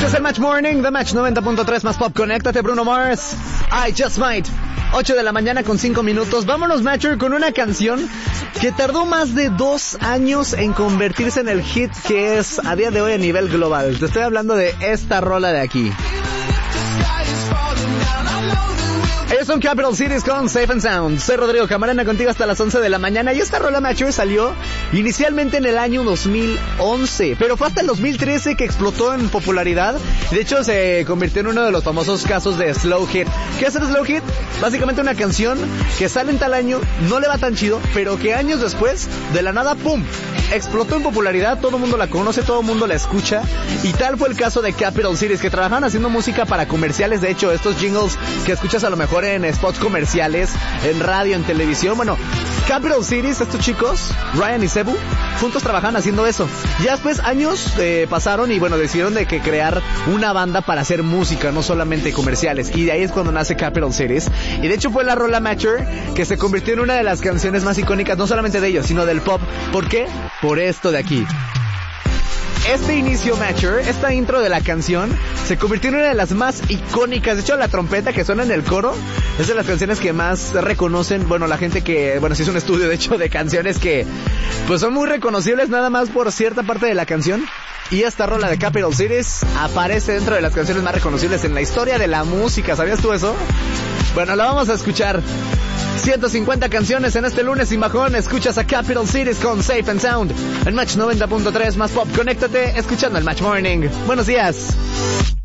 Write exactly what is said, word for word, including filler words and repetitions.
Este es el Match Morning de Match noventa punto tres más Pop. Conéctate, Bruno Mars. I Just Might. ocho de la mañana con cinco minutos. Vámonos, Matcher, con una canción que tardó más de dos años en convertirse en el hit que es a día de hoy a nivel global. Te estoy hablando de esta rola de aquí. Ellos son Capital Cities con Safe and Sound. Soy Rodrigo Camarena contigo hasta las once de la mañana. Y esta rola, Matcher, salió inicialmente en el año dos mil once, pero fue hasta el dos mil trece que explotó en popularidad. De hecho, se convirtió en uno de los famosos casos de slow hit. ¿Qué es el slow hit? Básicamente una canción que sale en tal año, no le va tan chido, pero que años después, de la nada, ¡pum!, explotó en popularidad. Todo el mundo la conoce, todo el mundo la escucha. Y tal fue el caso de Capital Cities, que trabajaban haciendo música para comerciales. De hecho, estos jingles que escuchas a lo mejor en spots comerciales, en radio, en televisión. Bueno, Capital Cities, estos chicos, Ryan y Cebu, juntos trabajaban haciendo eso. Ya después años eh, pasaron y bueno, decidieron de que crear una banda para hacer música, no solamente comerciales. Y de ahí es cuando nace Capital Cities. Y de hecho fue la rola Matcher que se convirtió en una de las canciones más icónicas, no solamente de ellos, sino del pop. ¿Por qué? Por esto de aquí. Este inicio, Matcher, esta intro de la canción, se convirtió en una de las más icónicas. De hecho, la trompeta que suena en el coro es de las canciones que más reconocen, bueno, la gente que, bueno, se hizo un estudio, de hecho, de canciones que, pues son muy reconocibles nada más por cierta parte de la canción. Y esta rola de Capital Cities aparece dentro de las canciones más reconocibles en la historia de la música. ¿Sabías tú eso? Bueno, la vamos a escuchar. ciento cincuenta canciones en este lunes sin bajón. Escuchas a Capital Cities con Safe and Sound en Match noventa punto tres más Pop. Conéctate escuchando el Match Morning. Buenos días.